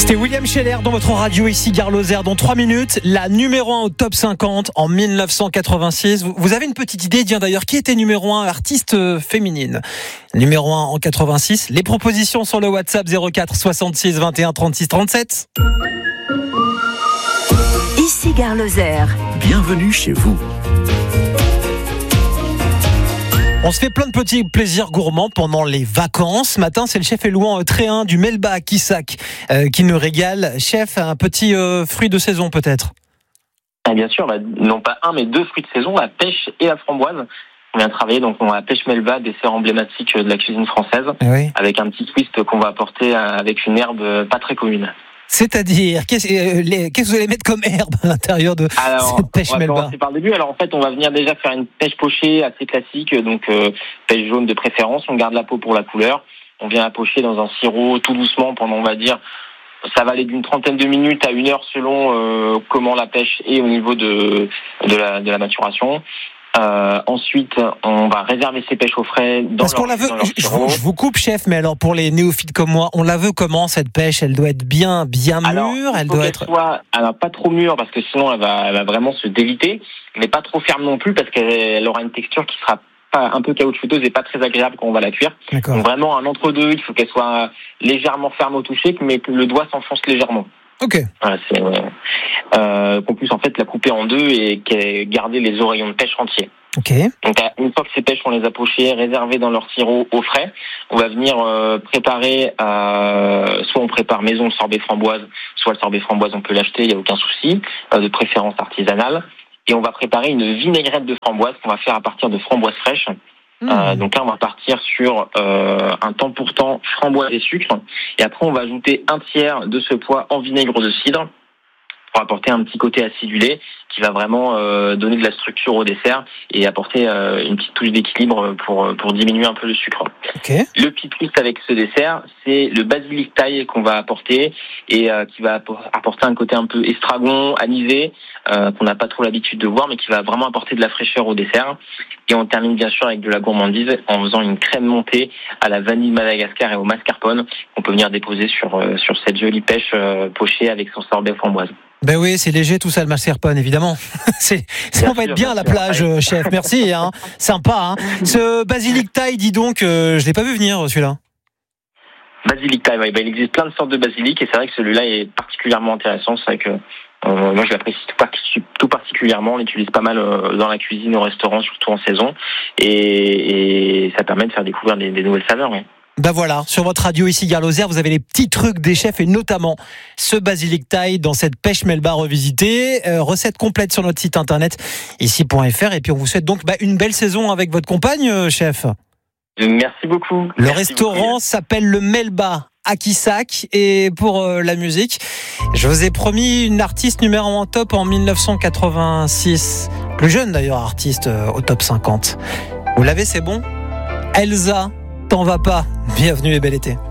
C'était William Scheller dans votre radio ici, Gare Lozère. Dans 3 minutes, la numéro 1 au top 50 en 1986. Vous avez une petite idée, d'ailleurs, qui était numéro 1 artiste féminine? Numéro 1 en 86. Les propositions sur le WhatsApp 04 66 21 36 37. Ici Gare Lozère. Bienvenue chez vous. On se fait plein de petits plaisirs gourmands pendant les vacances. Ce matin, c'est le chef Élouan Tréhin du Melba à Quissac qui nous régale. Chef, un petit fruit de saison peut-être? Bien sûr, non pas un mais 2 fruits de saison, la pêche et la framboise. On vient travailler donc on a la pêche Melba, dessert emblématique de la cuisine française, oui, avec un petit twist qu'on va apporter avec une herbe pas très commune. C'est-à-dire, qu'est-ce que vous allez mettre comme herbe à l'intérieur de cette pêche Melba? On va commencer par le début. Alors en fait, on va venir déjà faire une pêche pochée assez classique, donc pêche jaune de préférence. On garde la peau pour la couleur. On vient la pocher dans un sirop tout doucement pendant, on va dire, ça va aller d'une 30aine de minutes à 1 heure selon comment la pêche est au niveau de la maturation. Ensuite, on va réserver ces pêches au frais dans Parce qu'on la veut. Je vous coupe, chef, mais alors pour les néophytes comme moi, on la veut comment cette pêche? Elle doit être bien mûre. Elle doit être. Alors pas trop mûre parce que sinon elle va vraiment se déliter, mais pas trop ferme non plus parce qu'elle aura une texture qui sera pas un peu caoutchouteuse et pas très agréable quand on va la cuire. D'accord. Donc vraiment un entre-deux. Il faut qu'elle soit légèrement ferme au toucher, mais que le doigt s'enfonce légèrement. Ok. Qu'on puisse en fait la couper en deux et garder les oreillons de pêche entiers. Ok. Donc une fois que ces pêches on les a pochées, réservées dans leur sirop au frais, on va venir préparer. Soit on prépare maison le sorbet framboise, soit le sorbet framboise on peut l'acheter, il y a aucun souci, de préférence artisanale. Et on va préparer une vinaigrette de framboise qu'on va faire à partir de framboises fraîches. Donc là, on va partir sur un temps pour temps framboise et sucre. Et après, on va ajouter 1/3 de ce poids en vinaigre de cidre pour apporter un petit côté acidulé qui va vraiment donner de la structure au dessert et apporter une petite touche d'équilibre pour diminuer un peu le sucre. Okay. Le petit twist avec ce dessert, c'est le basilic thaï qu'on va apporter et qui va apporter un côté un peu estragon, anisé, qu'on n'a pas trop l'habitude de voir, mais qui va vraiment apporter de la fraîcheur au dessert. Et on termine bien sûr avec de la gourmandise en faisant une crème montée à la vanille de Madagascar et au mascarpone qu'on peut venir déposer sur cette jolie pêche pochée avec son sorbet framboise. Ben oui, c'est léger tout ça, le mascarpone, évidemment. On va être bien à la plage, chef. Merci, hein. Sympa, hein. Ce basilic thaï, dis donc, je l'ai pas vu venir, celui-là. Basilic thaï, il existe plein de sortes de basilic et c'est vrai que celui-là est particulièrement intéressant. C'est vrai que moi je l'apprécie tout particulièrement. On l'utilise pas mal dans la cuisine, au restaurant, surtout en saison, et ça permet de faire découvrir des nouvelles saveurs. Oui. Ben voilà, sur votre radio ici, Gare Lozère, vous avez les petits trucs des chefs et notamment ce basilic thaï dans cette pêche Melba revisitée. Recette complète sur notre site internet ici.fr. Et puis on vous souhaite donc une belle saison avec votre compagne, chef. Merci beaucoup. Le restaurant s'appelle le Melba à Quissac. Et pour la musique, je vous ai promis une artiste numéro 1 top en 1986. Plus jeune d'ailleurs artiste au top 50. Vous l'avez, c'est bon? Elsa, t'en vas pas. Bienvenue et bel été.